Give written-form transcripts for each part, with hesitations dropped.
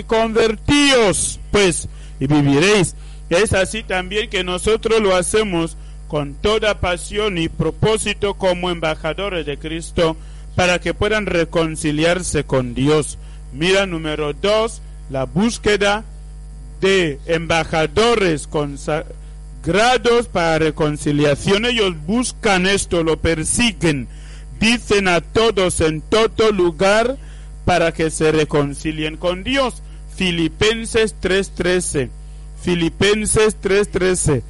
convertíos pues y viviréis. Es así también que nosotros lo hacemos con toda pasión y propósito como embajadores de Cristo, para que puedan reconciliarse con Dios. Mira, número 2, la búsqueda de embajadores consagrados para reconciliación. Ellos buscan esto, lo persiguen, dicen a todos en todo lugar para que se reconcilien con Dios. Filipenses 3:13. Filipenses 3:13.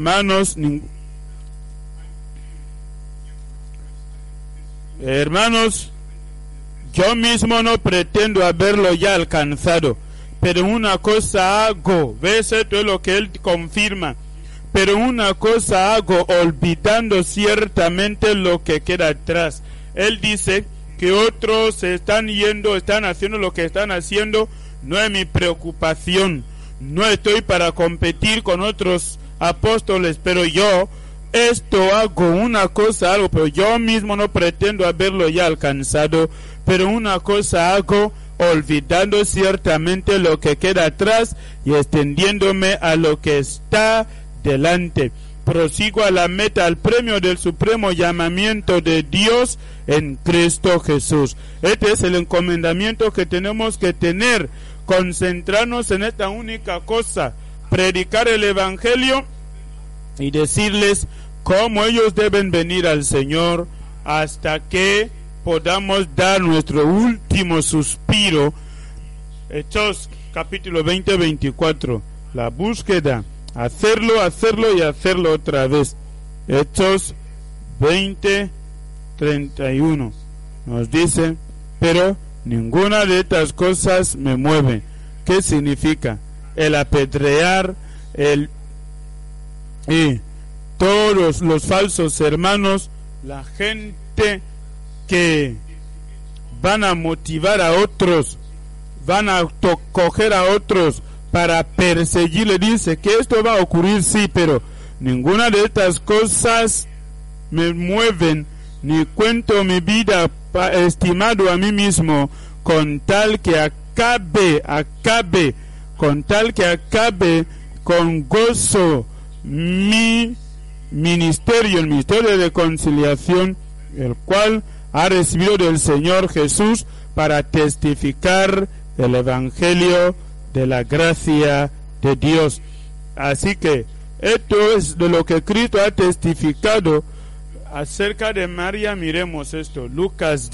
Hermanos, yo mismo no pretendo haberlo ya alcanzado, pero una cosa hago. ¿Ves? Esto es lo que él confirma. Pero una cosa hago, olvidando ciertamente lo que queda atrás. Él dice que otros se están yendo, están haciendo lo que están haciendo. No es mi preocupación. No estoy para competir con otros apóstoles, pero yo esto hago, una cosa hago, pero yo mismo no pretendo haberlo ya alcanzado, pero una cosa hago, olvidando ciertamente lo que queda atrás y extendiéndome a lo que está delante. Prosigo a la meta, al premio del supremo llamamiento de Dios en Cristo Jesús. Este es el encomendamiento que tenemos que tener, concentrarnos en esta única cosa, predicar el Evangelio y decirles cómo ellos deben venir al Señor hasta que podamos dar nuestro último suspiro. Hechos capítulo 20-24, la búsqueda, hacerlo y hacerlo otra vez. Hechos 20-31 nos dice, pero ninguna de estas cosas me mueve. ¿Qué significa? El apedrear, y todos los falsos hermanos, la gente que van a motivar a otros, van a coger a otros para perseguirle. Dice que esto va a ocurrir, sí, pero ninguna de estas cosas me mueven, ni cuento mi vida estimado a mí mismo, con tal que acabe con gozo mi ministerio, el ministerio de conciliación, el cual ha recibido del Señor Jesús para testificar el Evangelio de la gracia de Dios. Así que esto es de lo que Cristo ha testificado acerca de María. Miremos esto, Lucas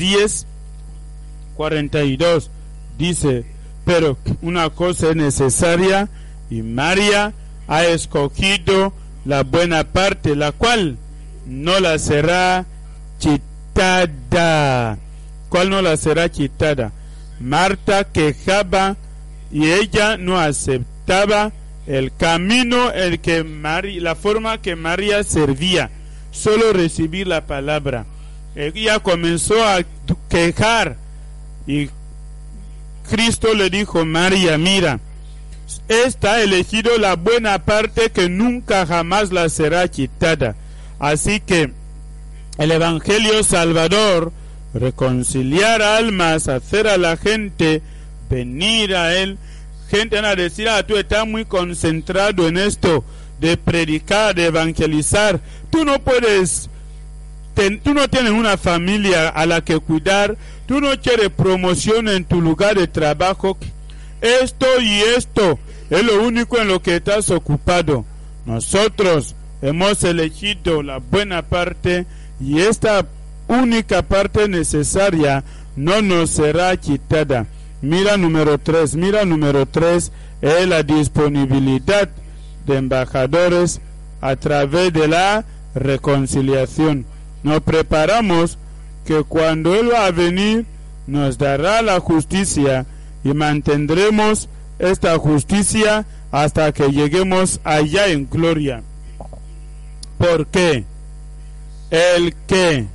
10:42 dice, pero una cosa es necesaria, y María ha escogido la buena parte, la cual no la será quitada. ¿Cuál no la será quitada? Marta quejaba y ella no aceptaba el camino, la forma que María servía, solo recibir la palabra. Ella comenzó a quejar y Cristo le dijo, María, mira, esta ha elegido la buena parte que nunca jamás la será quitada. Así que el Evangelio Salvador, reconciliar almas, hacer a la gente venir a Él. Gente van a decir, tú estás muy concentrado en esto de predicar, de evangelizar. Tú no puedes, tú no tienes una familia a la que cuidar, tú no quieres promoción en tu lugar de trabajo. Esto y esto es lo único en lo que estás ocupado. Nosotros hemos elegido la buena parte, y esta única parte necesaria no nos será quitada. Mira número 3 es la disponibilidad de embajadores a través de la reconciliación. Nos preparamos que cuando Él va a venir nos dará la justicia, y mantendremos esta justicia hasta que lleguemos allá en gloria. ¿Por qué? El que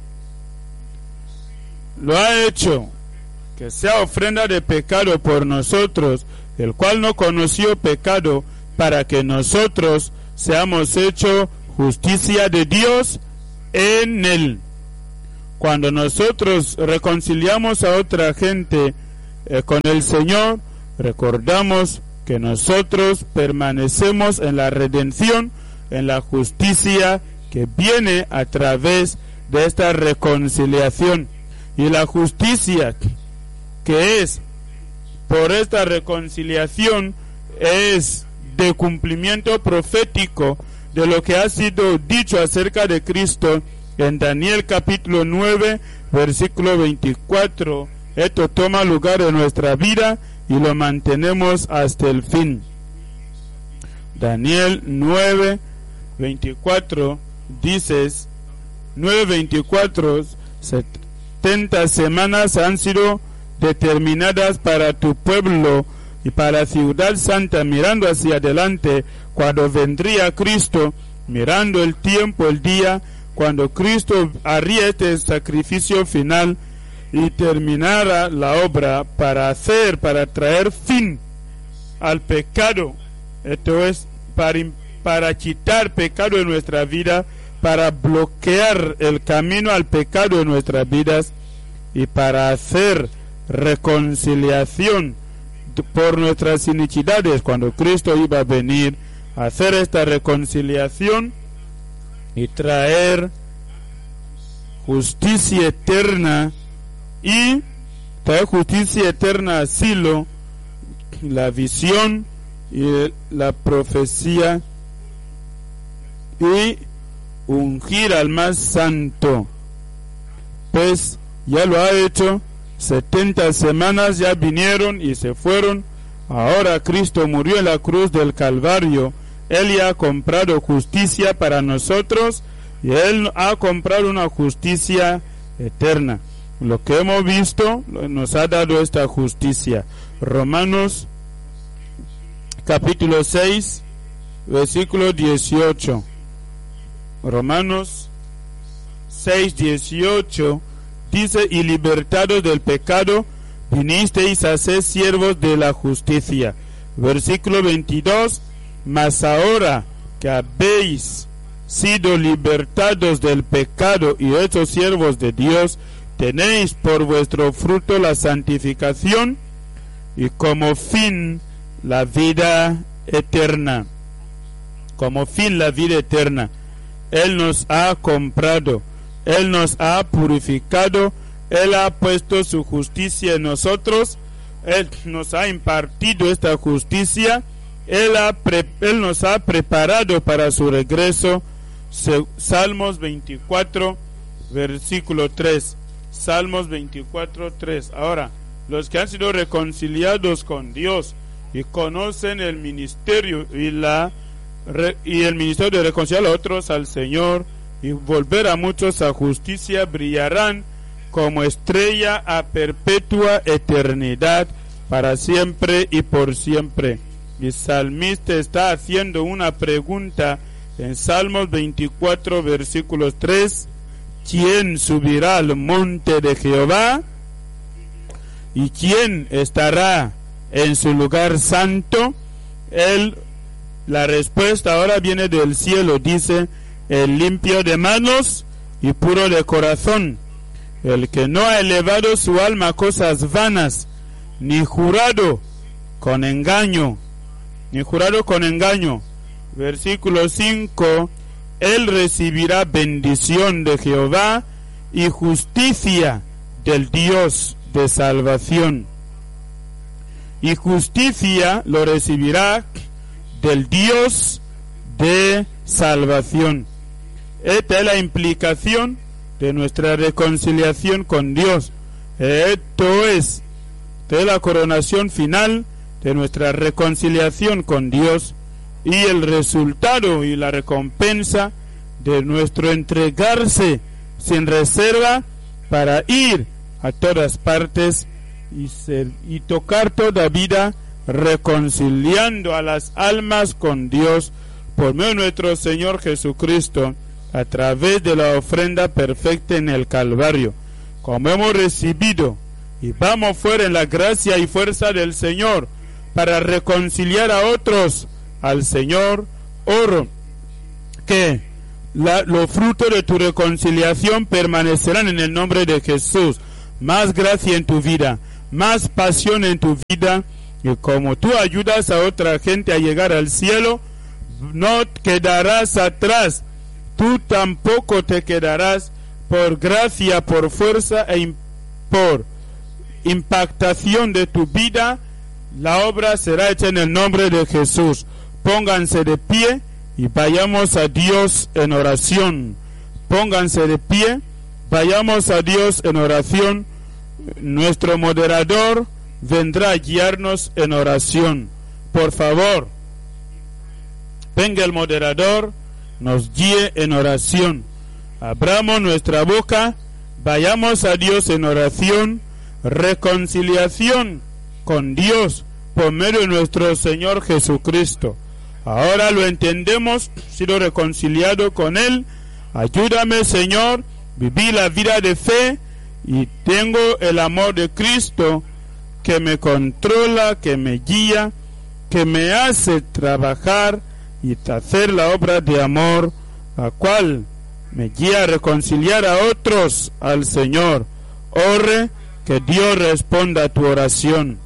lo ha hecho que sea ofrenda de pecado por nosotros, el cual no conoció pecado, para que nosotros seamos hechos justicia de Dios en Él. Cuando nosotros reconciliamos a otra gente con el Señor, recordamos que nosotros permanecemos en la redención, en la justicia que viene a través de esta reconciliación. Y la justicia que es por esta reconciliación es de cumplimiento profético de lo que ha sido dicho acerca de Cristo en Daniel capítulo 9 versículo 24. Esto toma lugar en nuestra vida y lo mantenemos hasta el fin. Daniel 9:24 dices 9:24, 70 semanas han sido determinadas para tu pueblo y para Ciudad Santa, mirando hacia adelante cuando vendría Cristo, mirando el tiempo, el día cuando Cristo haría este sacrificio final y terminara la obra para traer fin al pecado. Esto es para quitar pecado en nuestra vida, para bloquear el camino al pecado en nuestras vidas y para hacer reconciliación por nuestras iniquidades. Cuando Cristo iba a venir a hacer esta reconciliación y traer justicia eterna y traer justicia eterna, asilo, la visión y la profecía, y ungir al más santo. Pues ya lo ha hecho. 70 semanas ya vinieron y se fueron. Ahora Cristo murió en la cruz del Calvario. Él ya ha comprado justicia para nosotros y Él ha comprado una justicia eterna. Lo que hemos visto nos ha dado esta justicia. Romanos capítulo 6 versículo 18. Romanos 6:18 dice: y libertados del pecado vinisteis a ser siervos de la justicia. Versículo 22: mas ahora que habéis sido libertados del pecado y hechos siervos de Dios, tenéis por vuestro fruto la santificación y como fin la vida eterna. Como fin la vida eterna. Él nos ha comprado, Él nos ha purificado, Él ha puesto su justicia en nosotros, Él nos ha impartido esta justicia, Él nos ha preparado para su regreso. Salmos 24 versículo 3. Salmos 24, 3. Ahora, los que han sido reconciliados con Dios y conocen el ministerio y el ministerio de reconciliar a otros al Señor y volver a muchos a justicia, brillarán como estrella a perpetua eternidad, para siempre y por siempre. Y salmista está haciendo una pregunta en Salmos 24 versículos 3. ¿Quién subirá al monte de Jehová? ¿Y quién estará en su lugar santo? La respuesta ahora viene del cielo, dice: el limpio de manos y puro de corazón, el que no ha elevado su alma a cosas vanas, ni jurado con engaño. Versículo 5: él recibirá bendición de Jehová y justicia del Dios de salvación. Y justicia lo recibirá del Dios de salvación. Esta es la implicación de nuestra reconciliación con Dios. Esto es la coronación final de nuestra reconciliación con Dios y el resultado y la recompensa de nuestro entregarse sin reserva para ir a todas partes y tocar toda vida, reconciliando a las almas con Dios por medio de nuestro Señor Jesucristo, a través de la ofrenda perfecta en el Calvario. Como hemos recibido y vamos fuera en la gracia y fuerza del Señor para reconciliar a otros al Señor, oro que los frutos de tu reconciliación permanecerán en el nombre de Jesús. Más gracia en tu vida, más pasión en tu vida, Y como tú ayudas a otra gente a llegar al cielo, no quedarás atrás. Tú tampoco te quedarás. Por gracia, por fuerza e por impactación de tu vida, la obra será hecha en el nombre de Jesús. Pónganse de pie y vayamos a Dios en oración. Pónganse de pie, vayamos a Dios en oración. Nuestro moderador vendrá a guiarnos en oración. Por favor, venga el moderador, nos guíe en oración. Abramos nuestra boca, vayamos a Dios en oración, reconciliación con Dios por medio de nuestro Señor Jesucristo. Ahora lo entendemos, sido reconciliado con Él. Ayúdame, Señor, viví la vida de fe y tengo el amor de Cristo que me controla, que me guía, que me hace trabajar y hacer la obra de amor, la cual me guía a reconciliar a otros al Señor. Ore, que Dios responda a tu oración.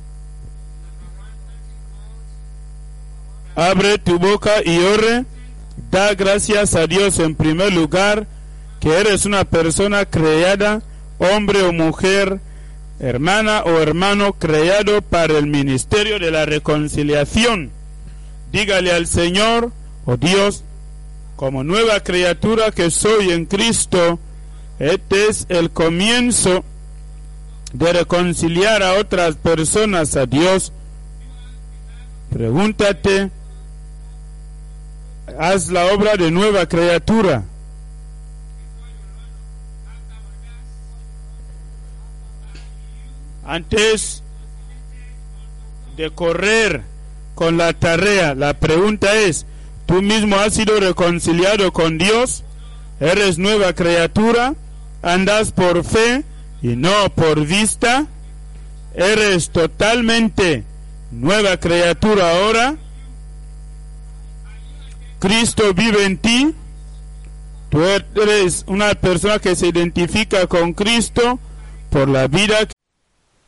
Abre tu boca y ore. Da gracias a Dios en primer lugar que eres una persona creada, hombre o mujer, hermana o hermano, creado para el ministerio de la reconciliación. Dígale al Señor, oh Dios, como nueva criatura que soy en Cristo, este es el comienzo de reconciliar a otras personas a Dios. Pregúntate, haz la obra de nueva criatura. Antes de correr con la tarea, la pregunta es, ¿tú mismo has sido reconciliado con Dios? ¿Eres nueva criatura? ¿Andas por fe y no por vista? ¿Eres totalmente nueva criatura ahora? ¿Cristo vive en ti? ¿Tú eres una persona que se identifica con Cristo por la vida